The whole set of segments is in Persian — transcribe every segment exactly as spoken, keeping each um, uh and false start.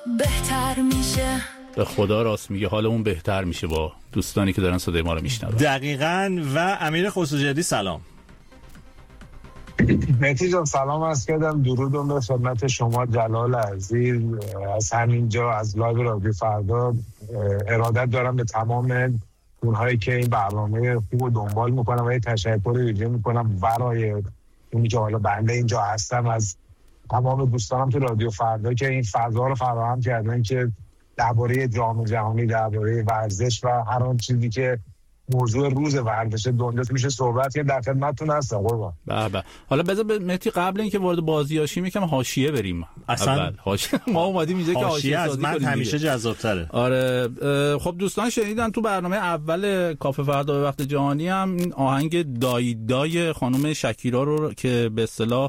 بهتر میشه. به خدا راست میگه، حال اون بهتر میشه با دوستانی که دارن صدای ما رو میشنون. دقیقاً. و امیر خسروجدی سلام. مهدی جان سلام عرض کردم، درودم به خدمت شما جلال عزیز. از همینجا از لایو رادیو فردا ارادت دارم به تمام اونهایی که این برنامه خوب رو دنبال میکنم و یه تشکر ویژه میکنم برای اونی که حالا بنده اینجا هستم، از تمام دوستانم تو رادیو فردا که این فضا رو فراهم کردن که درباره جام جهانی، درباره ورزش و هر آن چیزی که موضوع روز ورزش دنیا میشه صحبت کرد. در خدمتتون هستم قربان. به به. حالا بذار مهدی قبل اینکه وارد بازی باشیم یکم حاشیه بریم. اصلا حاشیه ما اومدیم اینجا که حاشیه از من همیشه جذاب‌تره. آره خب دوستان شنیدن تو برنامه اول کافه فردا به وقت جهانی هم این آهنگ دای دای خانم شکیرا رو که به اصطلاح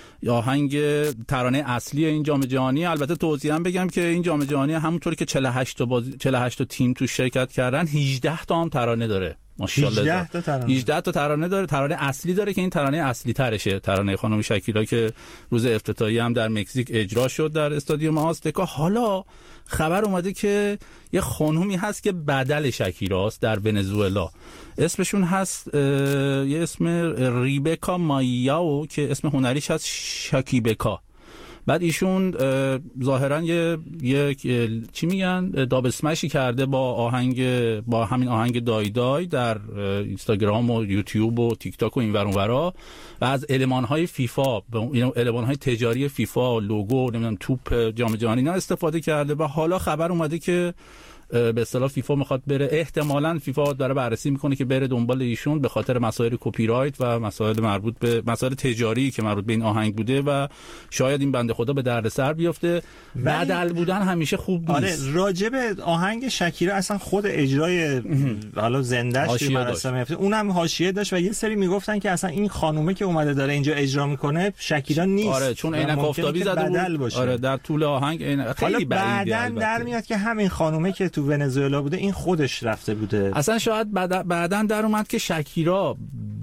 آهنگ ترانه اصلی این جام جهانی، البته توضیح هم بگم که این جام جهانی همونطوری که چهل و هشت تا بازی چهل و هشت تا تیم تو شرکت کردن، هجده تا هم ترانه داره. ماشاءالله هجده تا ترانه هجده تا ترانه داره. ترانه اصلی داره که این ترانه اصلی ترشه، ترانه خانم شکیرا که روز افتتاحیه هم در مکزیک اجرا شد در استادیوم آزتکا. حالا خبر اومده که یه خانومی هست که بدل شکیراست در ونزوئلا، اسمشون هست یه اسم ریبکا مایاو که اسم هنریش هست شکیبکا. بعد ایشون ظاهرا یه یک چی میگن داب اسمشی کرده با آهنگ با همین آهنگ دای دای در اینستاگرام و یوتیوب و تیک تاک و این ور اون ورا و از المان‌های فیفا، این المان‌های تجاری فیفا، لوگو، نمیدونم توپ جام جهانی اینا استفاده کرده. و حالا خبر اومده که به اصطلاح فیفا میخواد بره، احتمالاً فیفا داره بررسی میکنه که بره دنبال ایشون به خاطر مسائل کپی رایت و مسائل مربوط به مسائل تجاری که مربوط به این آهنگ بوده و شاید این بنده خدا به دردسر بیفته. بدل بودن همیشه خوب نیست. آره راجع به آهنگ شکیرا اصلا خود اجرای حالا زنده‌اش که مراسم میفته اونم حاشیه داشت و یه سری میگفتن که اصلا این خانومه که اومده داره اینجا اجرا میکنه شکیرا نیست. آره چون عینک آفتابی زده بود. آره در طول آهنگ خیلی بعداً در میاد که همین خانومه که تو ونزوئلا بوده این خودش رفته بوده. اصلا شاید بعداً در اومد که شکیرا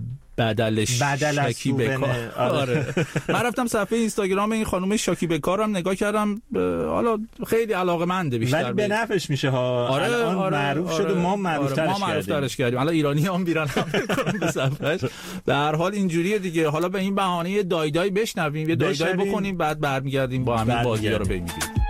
بدلش بدل شکیبکا. آره من رفتم صفحه اینستاگرام این خانم شکیبکا رو هم نگاه کردم، حالا خیلی علاقه‌منده بیشتر ولی به نفعش میشه ها. آره الان آره معروف آره شد و ما معروف آره ترش کردیم. کردیم الان ایرانی‌ها هم میرن به صفحهش. به هر حال اینجوریه دیگه. حالا به این بهانه دای دای بشنویم، یه دای دای بکنیم، بعد برمیگردیم با همین بازی‌ها رو ببینیم.